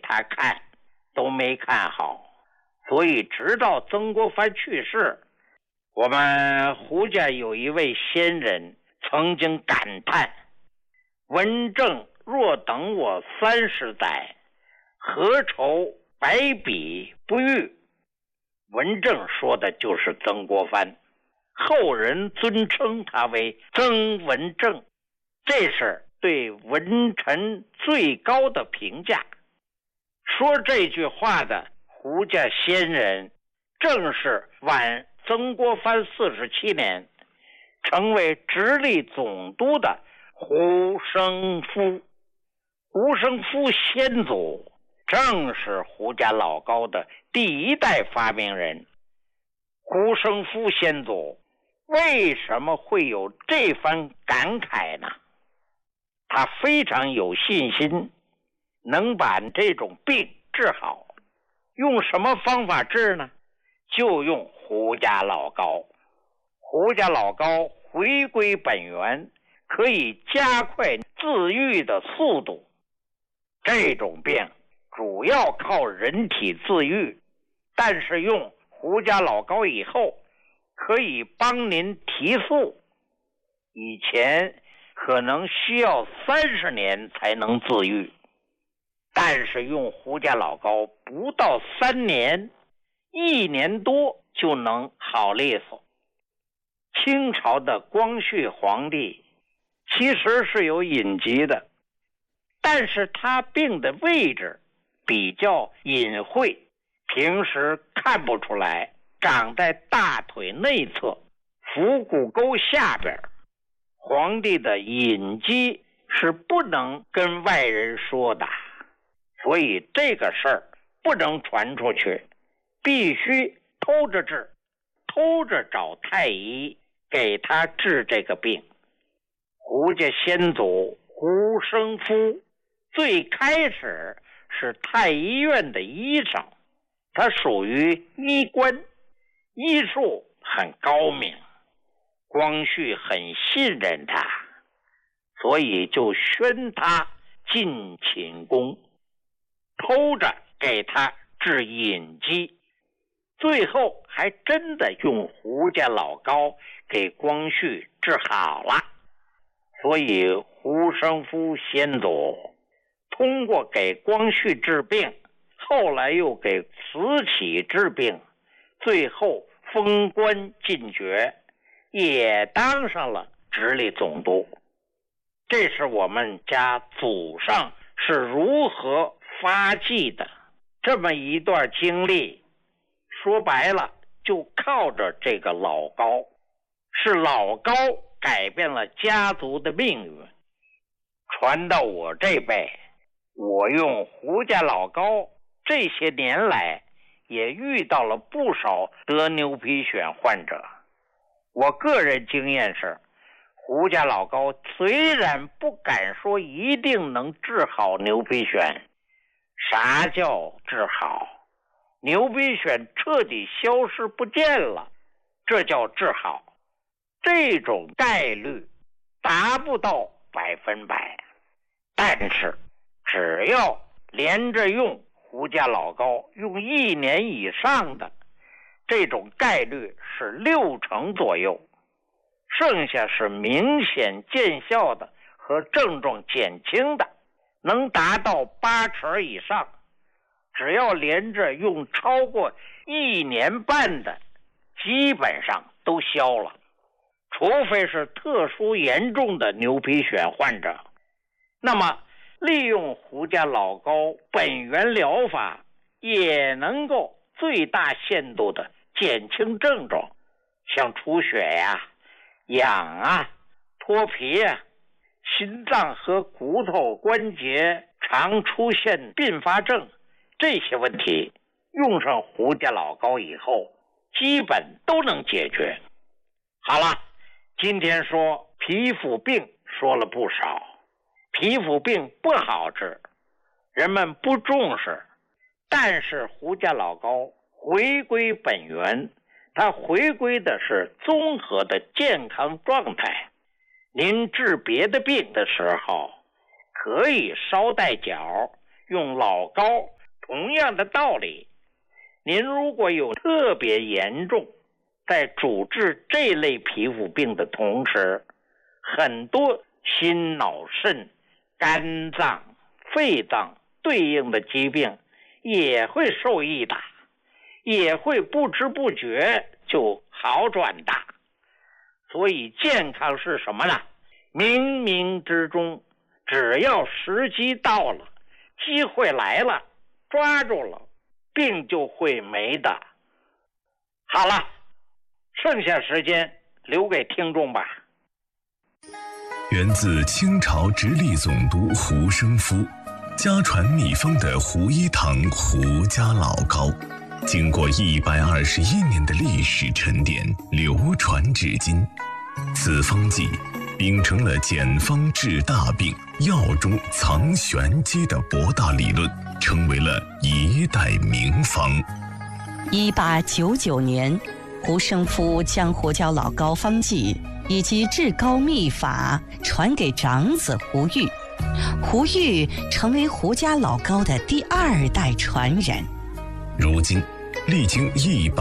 他看都没看好，所以直到曾国藩去世，我们胡家有一位先人曾经感叹：文正若等我30载，何愁白笔不遇。文正说的就是曾国藩，后人尊称他为曾文正，这是对文臣最高的评价。说这句话的胡家先人正是晚曾国藩47年成为直隶总督的胡生夫。胡生夫先祖正是胡家老高的第一代发明人。胡生夫先祖为什么会有这番感慨呢？他非常有信心能把这种病治好。用什么方法治呢？就用胡家老高。胡家老高回归本源，可以加快自愈的速度。这种病主要靠人体自愈，但是用胡家老高以后，可以帮您提速。以前可能需要30年才能自愈，但是用胡家老高不到3年，1年多就能好利索。清朝的光绪皇帝其实是有隐疾的，但是他病的位置比较隐晦，平时看不出来，长在大腿内侧腹股沟下边。皇帝的隐疾是不能跟外人说的，所以这个事儿不能传出去，必须偷着治，偷着找太医给他治这个病。胡家先祖胡生夫最开始是太医院的医生，他属于医官，医术很高明，光绪很信任他，所以就宣他进寝宫，偷着给他治隐疾，最后还真的用胡家老高给光绪治好了。所以胡生夫先祖通过给光绪治病，后来又给慈禧治病，最后封官进爵，也当上了直隶总督。这是我们家祖上是如何发迹的这么一段经历。说白了，就靠着这个老高，是老高改变了家族的命运。传到我这辈，我用胡家老高这些年来也遇到了不少得牛皮癣患者。我个人经验是，胡家老高虽然不敢说一定能治好牛皮癣，啥叫治好？牛皮癣彻底消失不见了，这叫治好。这种概率达不到100%，但是只要连着用胡家老高用1年以上的，这种概率是60%左右，剩下是明显见效的和症状减轻的，能达到80%以上。只要连着用超过1年半的，基本上都消了，除非是特殊严重的牛皮癣患者。那么利用胡家老高本源疗法，也能够最大限度的减轻症状，像出血呀、痒啊、脱皮啊，心脏和骨头关节常出现并发症，这些问题用上胡家老高以后，基本都能解决。好了，今天说皮肤病说了不少，皮肤病不好治，人们不重视，但是胡家老高回归本源，它回归的是综合的健康状态。您治别的病的时候，可以捎带脚用老高同样的道理，您如果有特别严重，在主治这类皮肤病的同时，很多心脑肾、肝脏、肺脏对应的疾病也会受益的，也会不知不觉就好转的。所以健康是什么呢？冥冥之中，只要时机到了，机会来了，抓住了，病就会没的。好了，剩下时间留给听众吧。 源自清朝直隶总督胡生夫，家传秘方的胡一堂胡家老膏，经过121年的历史沉淀，流传至今。此方剂秉承了简方治大病、药中藏玄机的博大理论，成为了一代名方。 1899年，胡生夫将胡椒老膏方剂以及治膏秘法传给长子胡玉，胡玉成为胡家老膏的第2代传人。 如今，历经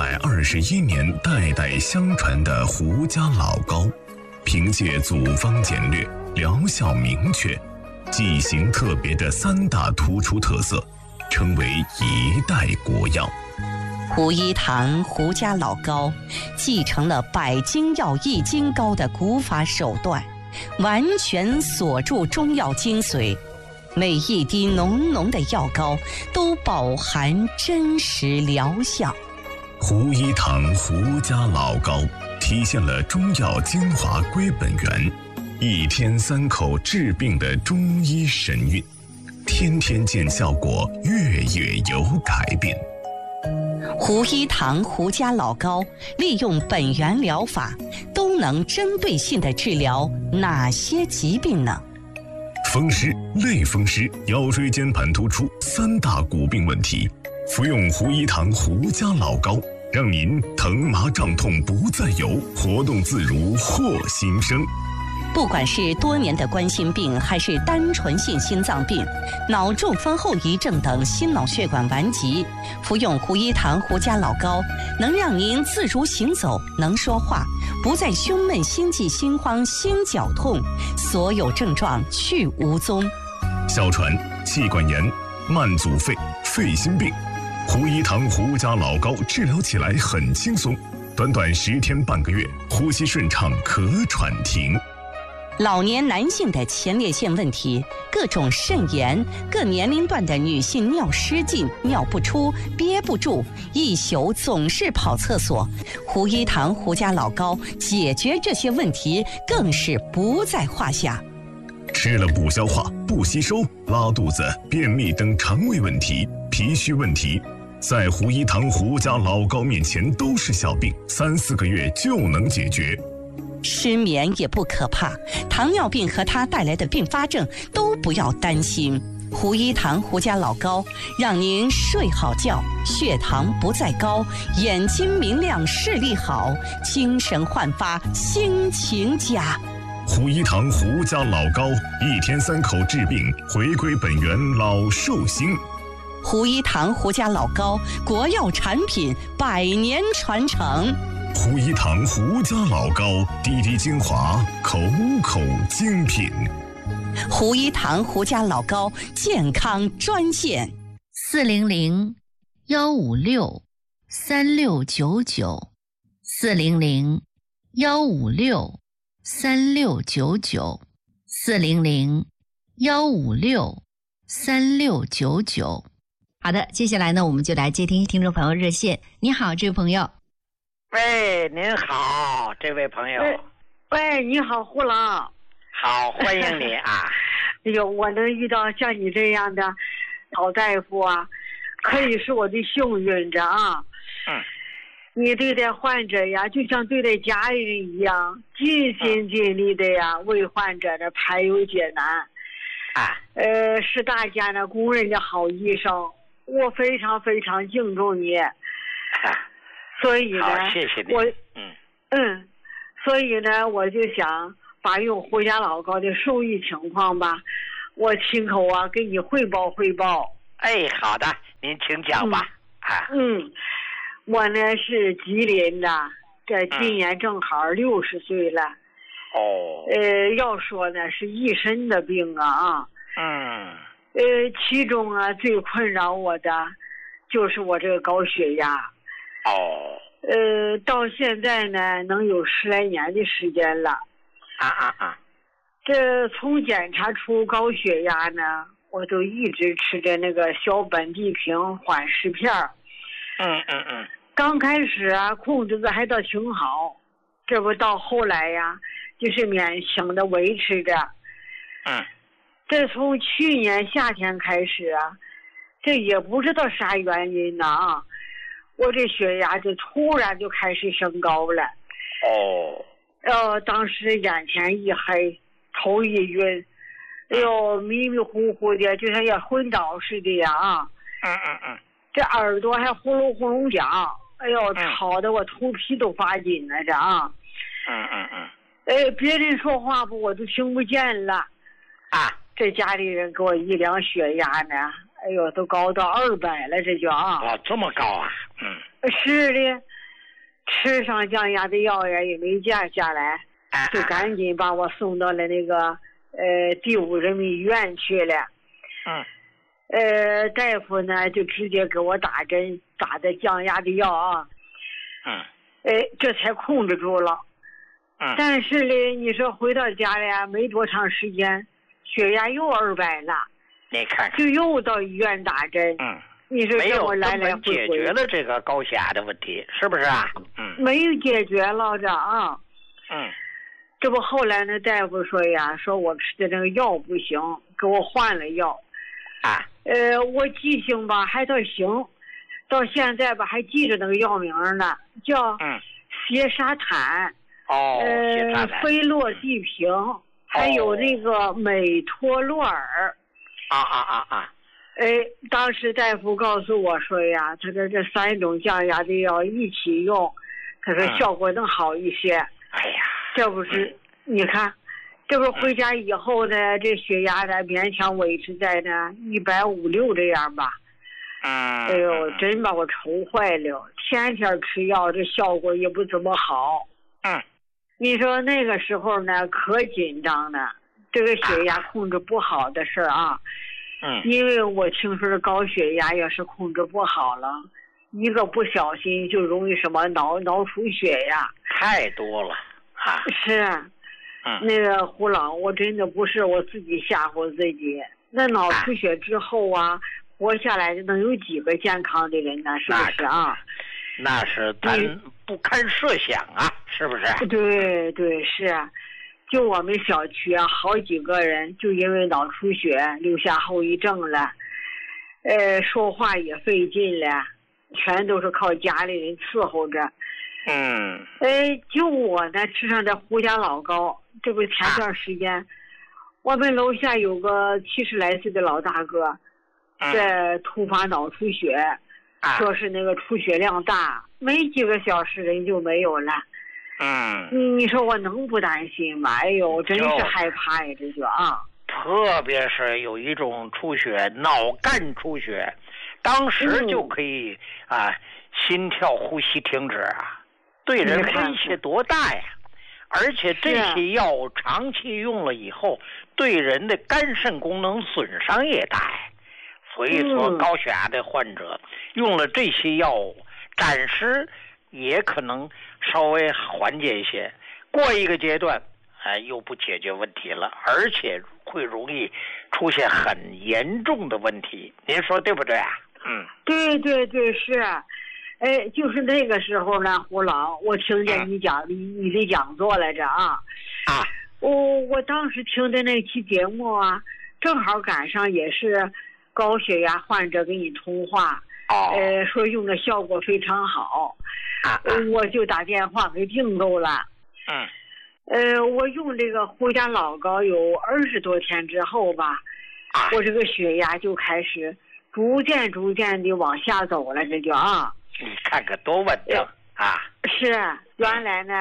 121年代代相传的胡家老膏，凭借组方简略、疗效明确、剂型特别的3大突出特色，成为一代国药。 胡一堂胡家老膏继承了百金药易筋膏的古法手段，完全锁住中药精髓，每一滴浓浓的药膏都饱含真实疗效。 胡一堂胡家老膏体现了中药精华归本源，一天3口治病的中医神韵，天天见效果，月月有改变。 胡一堂胡家老膏利用本源疗法，都能针对性地治疗哪些疾病呢？ 风湿、类风湿、腰椎间盘突出3大骨病问题，服用胡一堂胡家老膏，让您疼麻胀痛不再有，活动自如获新生。 不管是多年的冠心病，还是单纯性心脏病、脑中风后遗症等心脑血管顽疾，服用胡一堂胡家老膏，能让您自如行走，能说话，不再胸闷、心悸、心慌、心绞痛，所有症状去无踪。 哮喘、气管炎、慢阻肺、肺心病，胡一堂胡家老膏治疗起来很轻松，短短10天半个月，呼吸顺畅，咳喘停。 老年男性的前列腺问题，各种肾炎，各年龄段的女性尿失禁、尿不出、憋不住，一宿总是跑厕所，胡一堂胡家老膏解决这些问题更是不在话下。 吃了不消化、不吸收、拉肚子、便秘等肠胃问题、脾虚问题，在胡一堂胡家老膏面前都是小病，3、4个月就能解决。 失眠也不可怕，糖尿病和它带来的并发症都不要担心。胡一堂胡家老膏让您睡好觉，血糖不再高，眼睛明亮，视力好，精神焕发，心情佳。 胡一堂胡家老膏，1天3口治病，回归本源，老寿星。 胡一堂胡家老膏，国药产品，100年传承。 胡一堂胡家老膏，滴滴精华，口口精品。 胡一堂胡家老膏健康专线 400-156-3699，400-156-3699。好的，接下来呢，我们就来接听听众朋友热线。你好，这位朋友。 喂，您好，这位朋友。 喂，你好，胡老。 好，欢迎你啊。 哎呦，我能遇到像你这样的好大夫啊，可以是我的幸运着啊。你对待患者呀，就像对待家人一样，尽心尽力的呀，为患者的排忧解难。是大家呢公认的好医生，我非常非常敬重你。所以呢， 好，谢谢你。 所以呢，我就想把用胡家老膏的受益情况吧，我亲口啊给你汇报汇报。 哎，好的，您请讲吧。 我呢是吉林的，这今年正好60岁了。要说呢是一身的病啊。其中啊最困扰我的就是我这个高血压。到现在呢能有10来年的时间了。这从检查出高血压呢，我都一直吃着那个小苯地平缓释片。刚开始啊控制的还倒挺好，这不到后来呀就是勉强的维持着。这从去年夏天开始啊，这也不知道啥原因呢啊，我这血压就突然就开始升高了。当时眼前一黑，头一晕，哎呦迷迷糊糊的，就像要昏倒似的呀啊。这耳朵还呼噜呼噜响，哎呦吵得我头皮都发紧了这啊。别人说话不我都听不见了。这家里人给我一量血压呢，哎呦都高到200了，这就啊。 这么高啊？ 是的，吃上降压的药呀也没降下来，就赶紧把我送到了那个第5人民医院去了。大夫呢就直接给我打针，打的降压的药啊。这才控制住了。但是呢，你说回到家里没多长时间，血压又200了。 你看看， 就又到医院打针。你说没有我来来回回解决了这个高血压的问题，是不是啊？ 没有解决了这啊。这不后来呢，大夫说呀，说我吃的那个药不行，给我换了药。我记性吧还倒行，到现在吧还记着那个药名呢，叫缬沙坦。菲洛地平，还有那个美托洛尔。当时大夫告诉我说呀，他说这3种降压的药一起用，他说效果能好一些。这不是你看，这不是回家以后呢，这血压呢勉强维持在呢150、160这样吧。哎呦，真把我愁坏了，天天吃药，这效果也不怎么好。你说那个时候呢可紧张了，这个血压控制不好的事儿啊。因为我听说这高血压要是控制不好了，一个不小心就容易什么脑出血呀， 太多了啊。 是。那个胡老，我真的不是我自己吓唬自己。那脑出血之后啊，活下来的能有几个健康的人呢？是不是啊？ 那是咱不堪设想啊，是不是？ 对是啊。就我们小区啊，好几个人就因为脑出血留下后遗症了，说话也费劲了，全都是靠家里人伺候着。就我呢吃上这胡家老膏，这不前段时间，我们楼下有个70来岁的老大哥，这突发脑出血，说是那个出血量大，没几个小时人就没有了。你说我能不担心吗？哎呦，真是害怕呀，这就啊。 特别是有一种出血，脑干出血，当时就可以心跳呼吸停止啊，对人威胁多大呀！而且这些药长期用了以后，对人的肝肾功能损伤也大呀。所以说，高血压的患者用了这些药物，暂时也可能稍微缓解一些，过一个阶段又不解决问题了，而且会容易出现很严重的问题，您说对不对啊？ 对是。就是那个时候呢，胡老，我听见你讲你的讲座来着啊。我当时听的那期节目啊，正好赶上也是高血压患者跟你通话。说用的效果非常好。我就打电话给订购了。我用这个胡家老膏有20多天之后吧，我这个血压就开始逐渐的往下走了，这就啊。 你看看多稳定啊！ 是，原来呢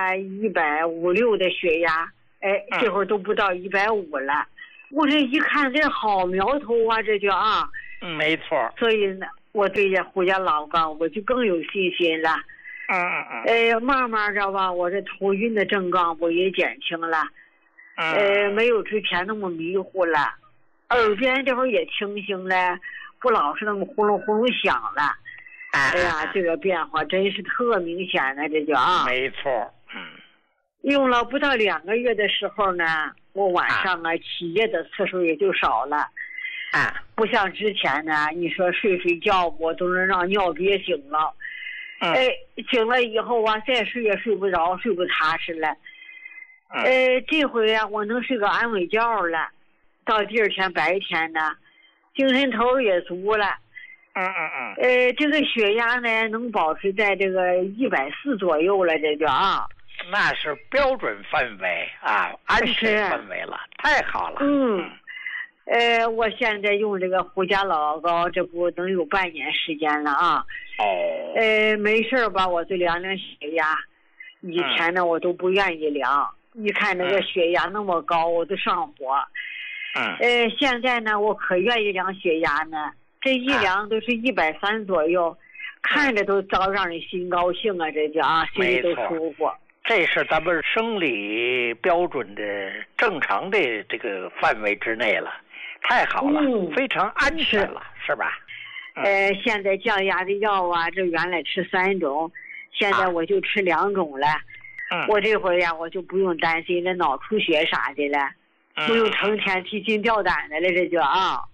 150、160的血压，这会儿都不到150了。我这一看这好苗头啊，这就啊， 没错。 所以呢，我对这胡家老高我就更有信心了。慢慢的吧，我这头晕的症状我也减轻了。没有之前那么迷糊了，耳边这会儿也清醒了，不老是那么呼隆呼隆响了。哎呀，这个变化真是特明显的，这就没错。 用了不到2个月的时候呢，我晚上起夜的次数也就少了。不像之前呢，你说睡觉我都能让尿憋醒了。醒了以后再睡也睡不着，睡不踏实了。这回我能睡个安稳觉了，到第二天白天呢，精神头也足了。这个血压呢能保持在这个140左右了，这就那是标准范围安全范围了，太好了。 我现在用这个胡家老高，这不能有半年时间了没事吧，我就量量血压。以前呢我都不愿意量，一看那个血压那么高我都上火。现在呢我可愿意量血压呢，这一量都是130左右，看着都早让人心高兴啊，这就心里都舒服。 这是咱们生理标准的正常的这个范围之内了，太好了，非常安全了，是吧？ 现在降压的药这原来吃3种，现在我就吃2种了。我这回我就不用担心那脑出血啥的了，不用成天提心吊胆的了，这就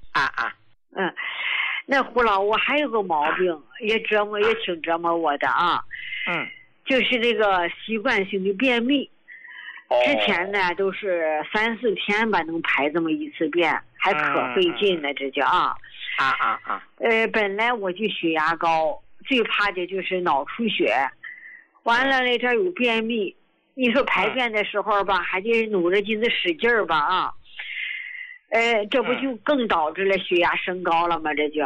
那胡老，我还有个毛病，也挺折磨我的就是这个习惯性的便秘。之前呢都是3、4天吧能排这么一次便，还可费劲呢，这叫本来我就血压高，最怕的就是脑出血，完了呢这有便秘，你说排便的时候吧还得努着劲子使劲儿吧这不就更导致了血压升高了吗？这就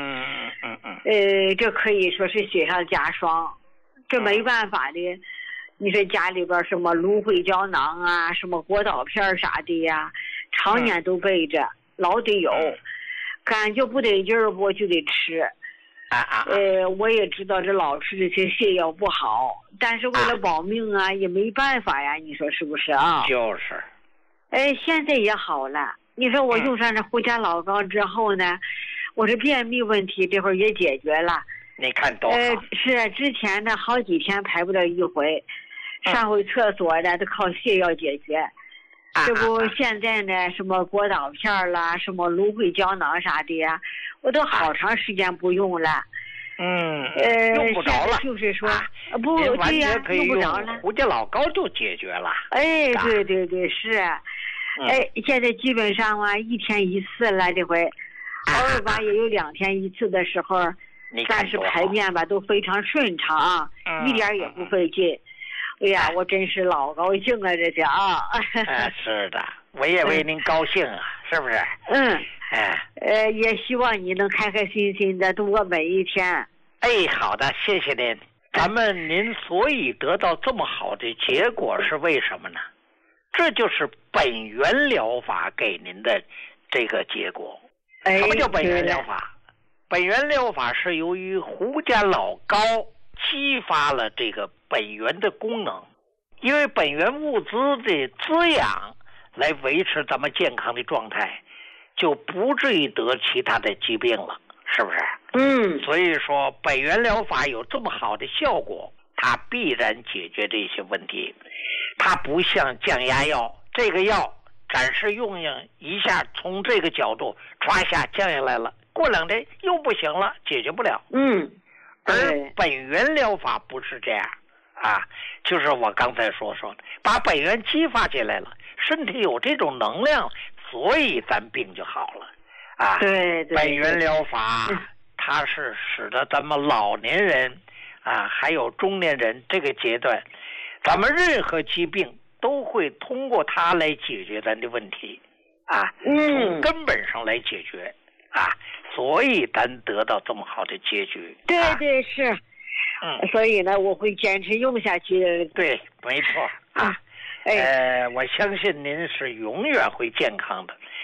这可以说是雪上加霜，这没办法的。你说家里边什么芦荟胶囊什么果导片啥的呀，常年都备着，老得有，感觉不得劲儿我就得吃。我也知道这老吃这些泻药不好，但是为了保命也没办法呀，你说是不是就是。 现在也好了。你说我用上这胡家老高之后呢，我这便秘问题这会儿也解决了。 你看多好。 是之前呢好几天排不了一回，上回厕所的都靠泻药解决。这不现在呢什么果导片啦，什么芦荟胶囊啥的呀，我都好长时间不用了。 用不着了， 就是说不对呀，用不着了， 胡家老高就解决了。 对是。现在基本上1天1次了，这回偶尔吧也有2天1次的时候，但是排便吧都非常顺畅一点也不费劲。哎呀，我真是老高兴了，这是是的，我也为您高兴是不是？ 也希望你能开开心心的度过每一天。 好的，谢谢您。您所以得到这么好的结果是为什么呢？这就是本源疗法给您的这个结果。什么叫本源疗法？本源疗法是由于胡家老高激发了这个本源的功能，因为本源物质的滋养来维持咱们健康的状态，就不至于得其他的疾病了，是不是？所以说本源疗法有这么好的效果，它必然解决这些问题。它不像降压药，这个药暂时用一下，从这个角度唰一下降下来了，过2天又不行了，解决不了。而本源疗法不是这样就是我刚才说的，把本源激发起来了，身体有这种能量，所以咱病就好了对， 本源疗法它是使得咱们老年人还有中年人这个阶段，咱们任何疾病都会通过它来解决咱的问题从根本上来解决所以咱得到这么好的结局。 对是。所以呢我会坚持用下去的。 对，没错我相信您是永远会健康的。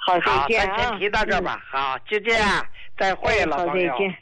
好，再见啊。 咱先提到这吧。好，就这样，再会了， 好， 朋友。 再见。